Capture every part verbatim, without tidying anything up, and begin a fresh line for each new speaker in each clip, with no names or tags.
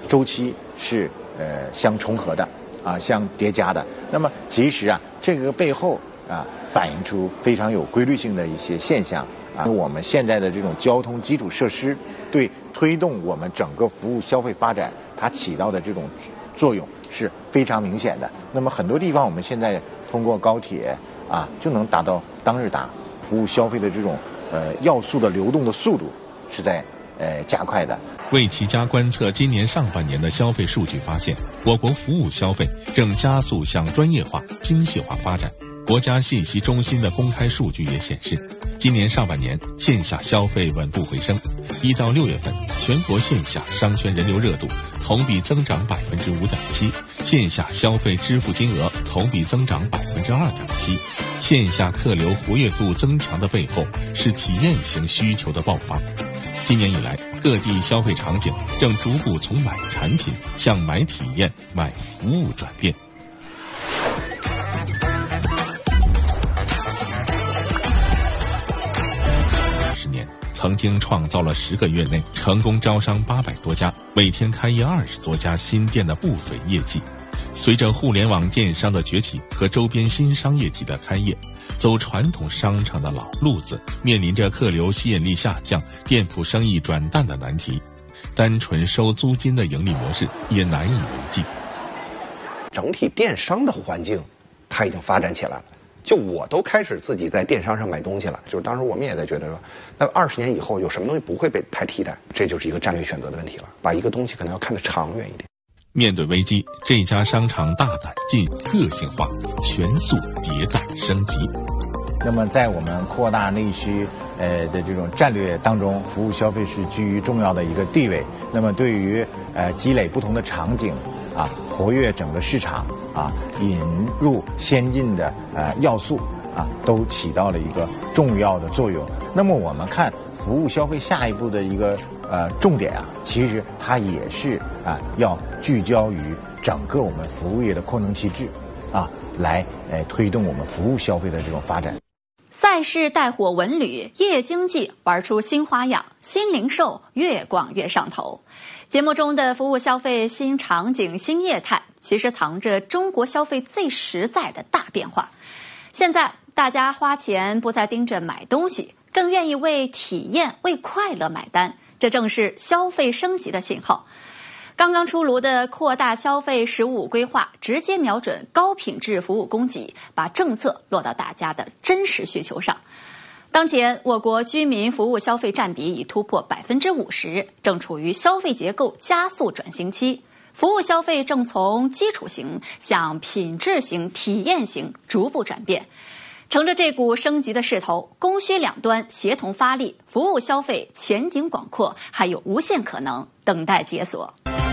周期是呃相重合的啊，相叠加的。那么其实啊，这个背后啊反映出非常有规律性的一些现象啊。我们现在的这种交通基础设施对推动我们整个服务消费发展，它起到的这种作用是非常明显的。那么很多地方我们现在通过高铁啊，就能达到当日达，服务消费的这种呃要素的流动的速度是在呃加快的。
为齐家观测今年上半年的消费数据发现，我国服务消费正加速向专业化、精细化发展。国家信息中心的公开数据也显示，今年上半年线下消费稳步回升。一到六月份，全国线下商圈人流热度同比增长百分之五点七，线下消费支付金额同比增长百分之二点七。线下客流活跃度增强的背后，是体验型需求的爆发。今年以来，各地消费场景正逐步从买产品向买体验、买服务转变。十年曾经创造了十个月内成功招商八百多家，每天开业二十多家新店的不菲业绩。随着互联网电商的崛起和周边新商业体的开业，走传统商场的老路子面临着客流吸引力下降、店铺生意转淡的难题，单纯收租金的盈利模式也难以为继。
整体电商的环境它已经发展起来了，就我都开始自己在电商上买东西了。就是当时我们也在觉得说，那二十年以后有什么东西不会被太替代，这就是一个战略选择的问题了，把一个东西可能要看得长远一点。
面对危机，这家商场大胆进、个性化、全速迭代升级。
那么在我们扩大内需呃的这种战略当中，服务消费是居于重要的一个地位。那么对于呃积累不同的场景啊，活跃整个市场啊，引入先进的呃要素啊，都起到了一个重要的作用。那么我们看服务消费下一步的一个呃重点啊，其实它也是啊要聚焦于整个我们服务业的扩能提质啊，来呃推动我们服务消费的这种发展。
赛事带火文旅，夜经济玩出新花样，新零售越逛越上头。节目中的服务消费新场景、新业态，其实藏着中国消费最实在的大变化。现在大家花钱不再盯着买东西，更愿意为体验、为快乐买单，这正是消费升级的信号。刚刚出炉的扩大消费“十五”规划，直接瞄准高品质服务供给，把政策落到大家的真实需求上。当前，我国居民服务消费占比已突破百分之五十，正处于消费结构加速转型期。服务消费正从基础型向品质型、体验型逐步转变。乘着这股升级的势头，供需两端协同发力，服务消费前景广阔，还有无限可能等待解锁。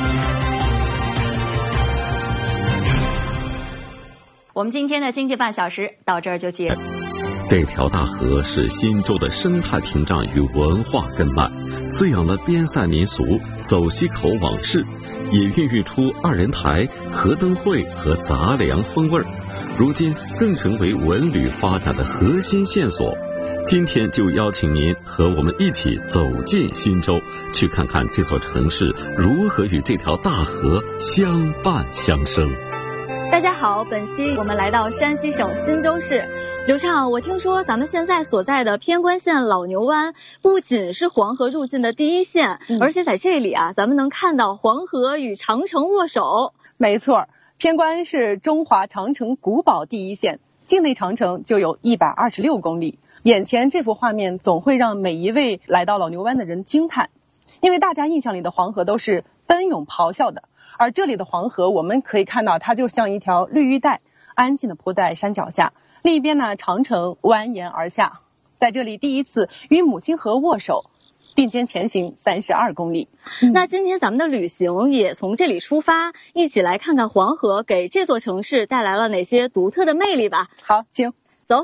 我们今天的经济半小时到这儿就结束。
这条大河是忻州的生态屏障与文化根脉，滋养了边塞民俗、走西口往事，也孕育出二人台、河灯会和杂粮风味儿。如今更成为文旅发展的核心线索。今天就邀请您和我们一起走进忻州，去看看这座城市如何与这条大河相伴相生。
大家好，本期我们来到山西省忻州市。刘畅，我听说咱们现在所在的偏关县老牛湾不仅是黄河入境的第一线，嗯、而且在这里啊，咱们能看到黄河与长城握手。
没错，偏关是中华长城古堡第一线，境内长城就有一百二十六公里。眼前这幅画面总会让每一位来到老牛湾的人惊叹，因为大家印象里的黄河都是奔涌咆哮的。而这里的黄河，我们可以看到它就像一条绿玉带，安静的铺在山脚下。另一边呢，长城蜿蜒而下，在这里第一次与母亲河握手，并肩前行三十二公里。
嗯、那今天咱们的旅行也从这里出发，一起来看看黄河给这座城市带来了哪些独特的魅力吧。
好，请
走。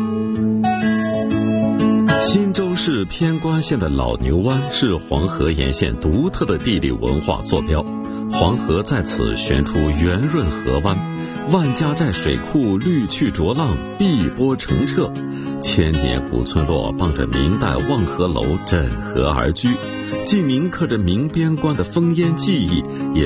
忻州市偏关县的老牛湾是黄河沿线独特的地理文化坐标。黄河在此旋出圆润河湾，万家寨水库绿去浊浪，碧波澄澈。千年古村落傍着明代望河楼枕河而居，既铭刻着明边关的烽烟记忆，也